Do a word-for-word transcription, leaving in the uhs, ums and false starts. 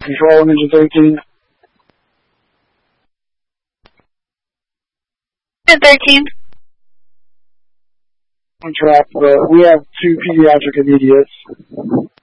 Control Ninja thirteen. thirteen. Trap, but we have two pediatric immediates.